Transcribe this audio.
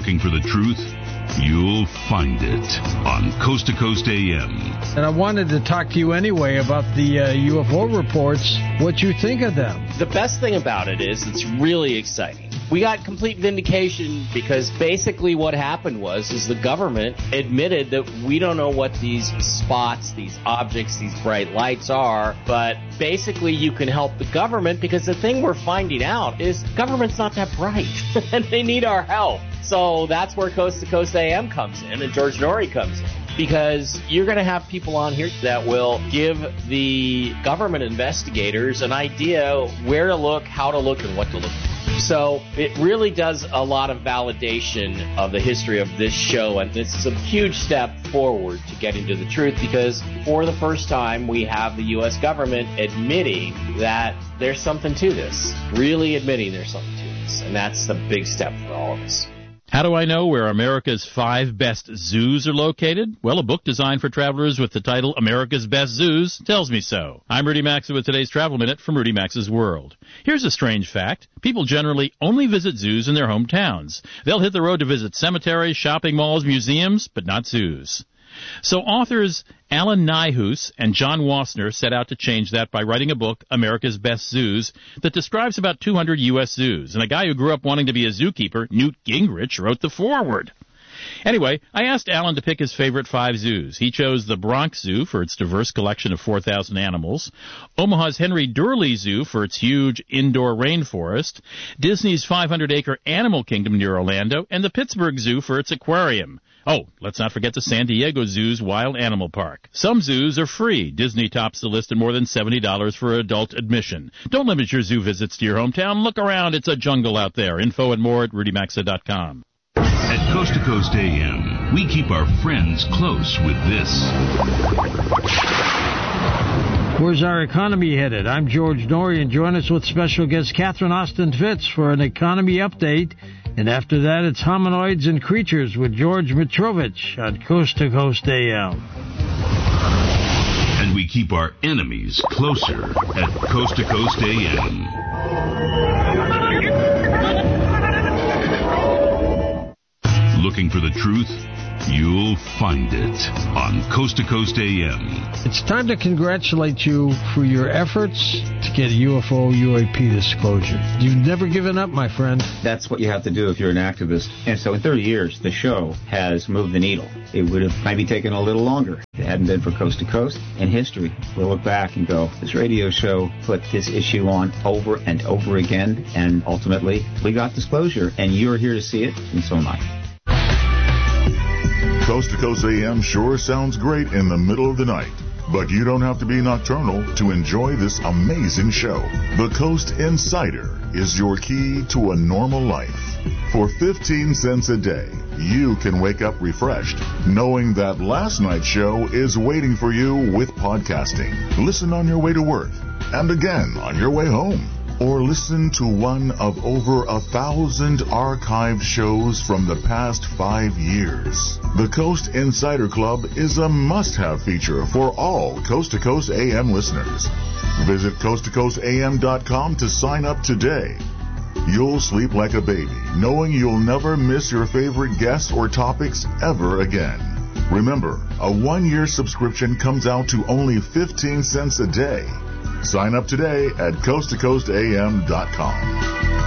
Looking for the truth? You'll find it on Coast to Coast AM. And I wanted to talk to you anyway about the UFO reports, what you think of them. The best thing about it is it's really exciting. We got complete vindication because basically what happened was the government admitted that we don't know what these spots, these objects, these bright lights are, but basically you can help the government because the thing we're finding out is government's not that bright and they need our help. So that's where Coast to Coast AM comes in and George Noory comes in. Because you're going to have people on here that will give the government investigators an idea where to look, how to look, and what to look for. So it really does a lot of validation of the history of this show, and it's a huge step forward to getting to the truth because for the first time we have the U.S. government admitting that there's something to this, really admitting there's something to this, and that's the big step for all of us. How do I know where America's 5 best zoos are located? Well, a book designed for travelers with the title America's Best Zoos tells me so. I'm Rudy Maxa with today's Travel Minute from Rudy Maxa's World. Here's a strange fact. People generally only visit zoos in their hometowns. They'll hit the road to visit cemeteries, shopping malls, museums, but not zoos. So authors Alan Nyhus and John Wassner set out to change that by writing a book, America's Best Zoos, that describes about 200 U.S. zoos. And a guy who grew up wanting to be a zookeeper, Newt Gingrich, wrote the foreword. Anyway, I asked Alan to pick his favorite 5 zoos. He chose the Bronx Zoo for its diverse collection of 4,000 animals, Omaha's Henry Durley Zoo for its huge indoor rainforest, Disney's 500-acre Animal Kingdom near Orlando, and the Pittsburgh Zoo for its aquarium. Oh, let's not forget the San Diego Zoo's Wild Animal Park. Some zoos are free. Disney tops the list at more than $70 for adult admission. Don't limit your zoo visits to your hometown. Look around. It's a jungle out there. Info and more at rudymaxa.com. At Coast to Coast AM, we keep our friends close with this. Where's our economy headed? I'm George Noory, and join us with special guest Catherine Austin Fitz for an economy update. And after that, it's Hominoids and Creatures with George Mitrovich on Coast to Coast AM. And we keep our enemies closer at Coast to Coast AM. Looking for the truth? You'll find it on Coast to Coast AM. It's time to congratulate you for your efforts to get UFO UAP disclosure. You've never given up, my friend. That's what you have to do if you're an activist. And so in 30 years, the show has moved the needle. It would have maybe taken a little longer if it hadn't been for Coast to Coast. In history, we'll look back and go, this radio show put this issue on over and over again, and ultimately, we got disclosure, and you're here to see it, and so am I. Coast to Coast AM sure sounds great in the middle of the night, but you don't have to be nocturnal to enjoy this amazing show. The Coast Insider is your key to a normal life. For 15 cents a day, you can wake up refreshed, knowing that last night's show is waiting for you with podcasting. Listen on your way to work, and again on your way home. Or listen to one of over 1,000 archived shows from the past 5 years. The Coast Insider Club is a must-have feature for all Coast to Coast AM listeners. Visit coasttocoastam.com to sign up today. You'll sleep like a baby, knowing you'll never miss your favorite guests or topics ever again. Remember, a 1-year subscription comes out to only 15 cents a day. Sign up today at coasttocoastam.com.